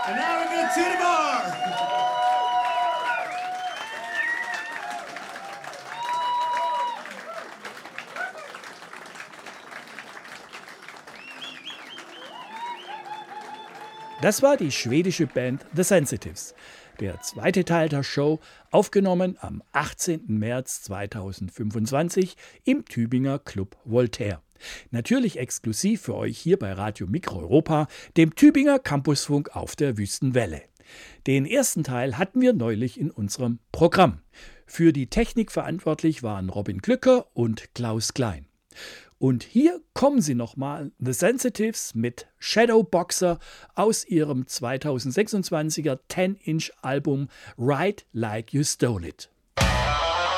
And now we go to the bar. Das war die schwedische Band The Sensitives. Der zweite Teil der Show, aufgenommen am 18. März 2025 im Tübinger Club Voltaire. Natürlich exklusiv für euch hier bei Radio Mikroeuropa, dem Tübinger Campusfunk auf der Wüstenwelle. Den ersten Teil hatten wir neulich in unserem Programm. Für die Technik verantwortlich waren Robin Glücker und Klaus Klein. Und hier kommen sie nochmal, The Sensitives mit Shadow Boxer aus ihrem 2026er 10-Inch-Album Ride Like You Stole It.